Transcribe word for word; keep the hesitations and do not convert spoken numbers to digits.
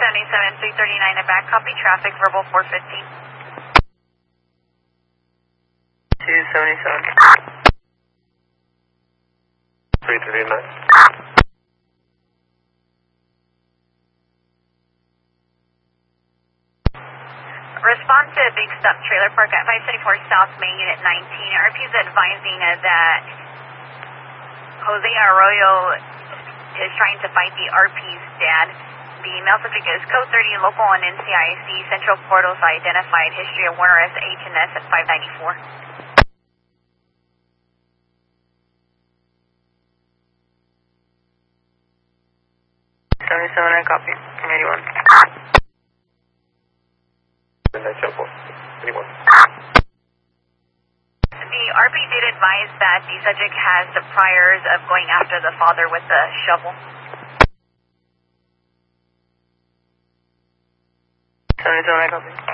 seventy-seven, three thirty-nine at back, copy traffic, verbal four fifteen. two seventy-seven. three thirty-nine. Respond to Big Stop Trailer Park at five seventy-four South Main, Unit nineteen. R P is advising uh, that Jose Arroyo is trying to find the R P's dad. The male subject is code thirty, local on N C I C. Central portals identified. History of Warner S H and S at five ninety-four. seventy-seven, I copy. eighty-one. Anyone? The R P did advise that the subject has the priors of going after the father with the shovel. seventy-seven, I copy.